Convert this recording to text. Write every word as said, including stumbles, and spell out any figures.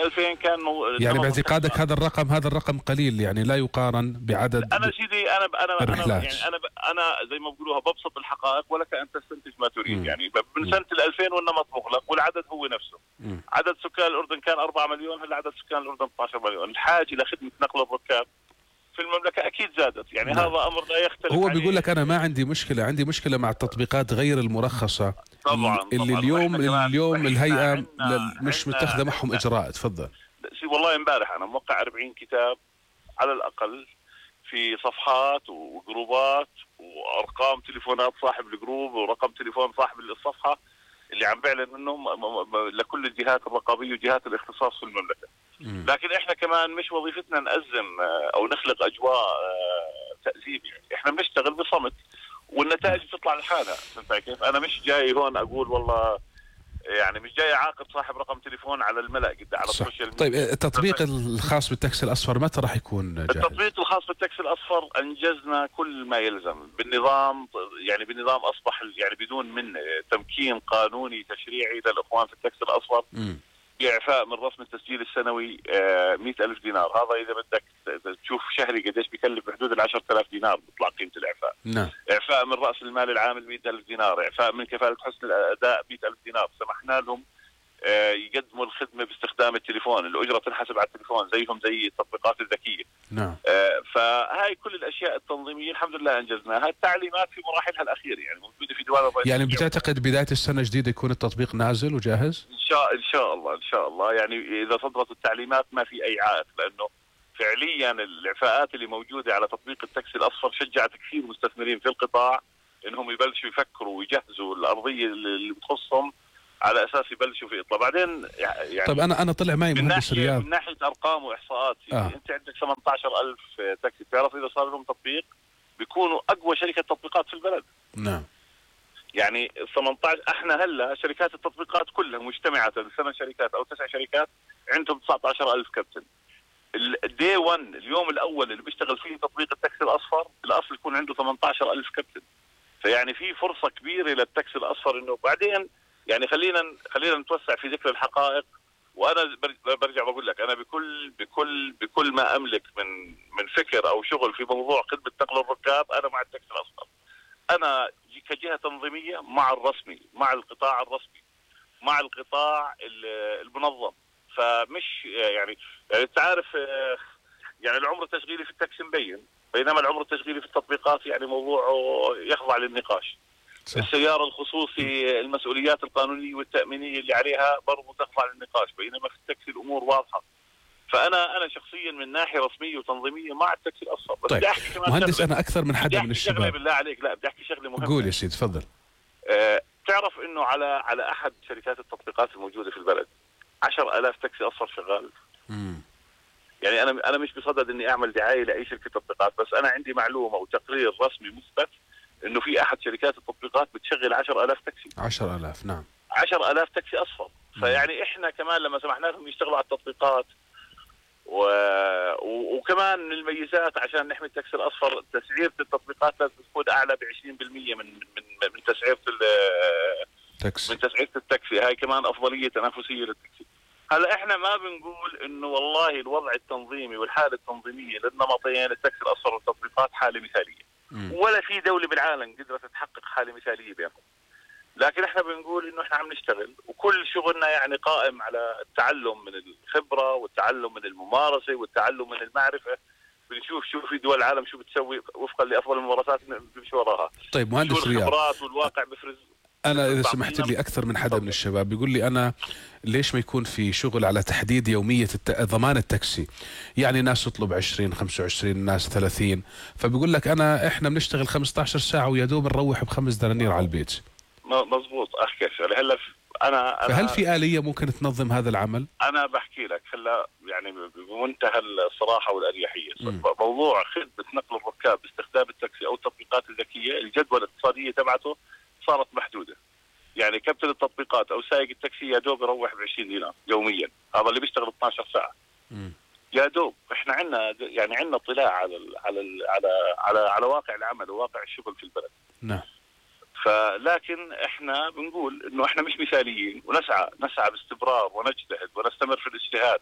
ألفين كان مو... يعني باعتقادك هذا الرقم هذا الرقم قليل، يعني لا يقارن بعدد انا سيدي انا ب... انا الرحلات. انا يعني انا ب... انا زي ما بيقولوها ببسط الحقائق ولك ان تستنتج ما تريد. مم. يعني من سنه ال ألفين والنمط مغلق والعدد هو نفسه. مم. عدد سكان الاردن كان أربعة مليون، هلا عدد سكان الاردن اثني عشر مليون. الحاجه لخدمه نقل الركاب في المملكه اكيد زادت، يعني نعم. هذا امر لا يختلف. هو بيقول لك انا ما عندي مشكله، عندي مشكله مع التطبيقات غير المرخصه طبعا اللي طبعا. اليوم اليوم الهيئه عنا مش متخذه معهم اجراء. تفضل. والله امبارح انا موقع أربعين كتاب على الاقل في صفحات وجروبات وارقام تليفونات صاحب الجروب ورقم تليفون صاحب الصفحه اللي عم بيعلن منهم لكل الجهات الرقابيه وجهات الاختصاص في المملكه. م. لكن احنا كمان مش وظيفتنا نأزم او نخلق اجواء تأزيم، يعني احنا بنشتغل بصمت والنتائج بتطلع لحالها. فهمت كيف؟ انا مش جاي هون اقول والله، يعني مش جاي اعاقب صاحب رقم تليفون على الملأ قد على السوشيال ميديا. طيب التطبيق الخاص بالتاكسي الاصفر متى راح يكون جاهز؟ التطبيق الخاص بالتاكسي الاصفر انجزنا كل ما يلزم بالنظام، يعني بالنظام اصبح يعني بدون من تمكين قانوني تشريعي للاخوان في التاكسي الاصفر م. بإعفاء من رسم التسجيل السنوي مئة ألف دينار. هذا إذا بدك تشوف شهري قديش بيكلف بحدود ال عشرة آلاف دينار بيطلع قيمة الإعفاء. نعم. إعفاء من رأس المال العامل مئة ألف دينار، إعفاء من كفالة حسن الأداء مئة ألف دينار. سمحنا لهم يقدموا الخدمة باستخدام التليفون، الأجرة تنحسب على التليفون زيهم زي التطبيقات الذكية. نعم. فهاي كل الأشياء التنظيمية الحمد لله أنجزناها. التعليمات في مراحلها الأخيرة يعني موجودة في ديوان الرئيس. يعني بتعتقد بداية السنة الجديدة يكون التطبيق نازل وجاهز؟ إن شاء إن شاء الله إن شاء الله. يعني إذا صدرت التعليمات ما في أي عائق، لأنه فعليا الإعفاءات اللي موجودة على تطبيق التاكسي الأصفر شجعت كثير مستثمرين في القطاع إنهم يبلشوا يفكروا ويجهزوا الأرضية اللي بتخصهم على اساس يبلشوا في اطلاع. بعدين يعني طيب انا انا طلع معي مهندس رياض من ناحيه ارقام واحصاءات. آه. انت عندك ثمانية عشر ألف تاكسي، تعرف اذا صار لهم تطبيق بيكونوا اقوى شركه تطبيقات في البلد. نعم. يعني ثمانية عشر احنا هلا شركات التطبيقات كلها مجتمعه، ثمان شركات او تسع شركات عندهم تسعة عشر ألف كابتن. الدي واحد اليوم الاول اللي بيشتغل فيه تطبيق التاكسي الاصفر الاصل يكون عنده ثمانية عشر ألف كابتن. فيعني في فرصه كبيره للتاكسي الاصفر انه بعدين يعني خلينا خلينا نتوسع في ذكر الحقائق. وانا برجع بقول لك انا بكل بكل بكل ما املك من من فكر او شغل في موضوع خدمه نقل الركاب انا مع التاكسي الاصفر. انا كجهه تنظيميه مع الرسمي، مع القطاع الرسمي، مع القطاع المنظم. فمش يعني يعني انت عارف يعني العمر التشغيلي في التاكسي مبين، بينما العمر التشغيلي في التطبيقات يعني موضوعه يخضع للنقاش. صح. السيارة الخصوصي المسؤوليات القانونية والتأمينية اللي عليها برضو تخضع للنقاش، بينما في التاكسي الأمور واضحة. فأنا أنا شخصيا من ناحية رسمية وتنظيمية مع التاكسي الأصفر. بس طيب. بدي أحكي كمان مهندس أنا أكثر من حدا من الشباب. بالله عليك لا بدي أحكي شغلة مهمة. قول يا سيدي تفضل. أه تعرف إنه على على أحد شركات التطبيقات الموجودة في البلد عشر آلاف تاكسي أصفر شغال. امم يعني أنا أنا مش بصدد إني أعمل دعاية لأي شركة تطبيقات، بس أنا عندي معلومة وتقرير رسمي مثبت انه في احد شركات التطبيقات بتشغل عشر آلاف تاكسي. عشر آلاف نعم. عشر آلاف تاكسي اصفر. فيعني احنا كمان لما سمحنا لهم يشتغلوا على التطبيقات و... و... وكمان من الميزات عشان نحمي التاكسي الاصفر تسعيره التطبيقات لازم تكون اعلى ب عشرين بالمئة من من من تسعيره التاكسي. من تسعيره التاكسي. هاي كمان افضليه تنافسيه للتاكسي. هلا احنا ما بنقول انه والله الوضع التنظيمي والحاله التنظيميه للنمطين التاكسي الاصفر والتطبيقات حاله مثاليه. ولا في دولة بالعالم قدرت تحقق حالة مثالية بينهم. لكن احنا بنقول انه احنا عم نشتغل وكل شغلنا يعني قائم على التعلم من الخبرة والتعلم من الممارسة والتعلم من المعرفة. بنشوف شو في دول العالم شو بتسوي وفقا لافضل الممارسات بنمشي وراها. طيب مهندس رياض، الخبرات والواقع بفرز. أنا إذا سمحت لي أكثر من حدا من الشباب بيقول لي أنا ليش ما يكون في شغل على تحديد يومية الت... ضمان التاكسي؟ يعني ناس تطلب عشرين خمسة وعشرين، ناس ثلاثين، فبيقول لك أنا إحنا بنشتغل خمسة عشر ساعة ويا دوب نروح بخمس دنانير على البيت. مظبوط أحكي هلا أنا, أنا فهل في آلية ممكن تنظم هذا العمل؟ أنا بحكي لك هلا يعني بمنتهى الصراحة والأريحية. موضوع خدمة نقل الركاب باستخدام التاكسي أو التطبيقات الذكية الجدوى الاقتصادية تبعته صارت محدودة. يعني كابتن التطبيقات او سائق التاكسي يا دوب يروح ب عشرين دينار يوميا، هذا اللي بيشتغل اثني عشر ساعه. مم. يا دوب احنا عندنا يعني عندنا اطلاع على ال على ال على على على واقع العمل وواقع الشغل في البلد. نعم. فلكن احنا بنقول انه احنا مش مثاليين ونسعى نسعى باستمرار ونجتهد ونستمر في الاجتهاد